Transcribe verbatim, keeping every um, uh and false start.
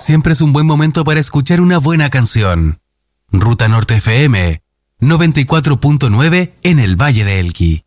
siempre es un buen momento para escuchar una buena canción. Ruta Norte F M, noventa y cuatro punto nueve en el Valle de Elqui.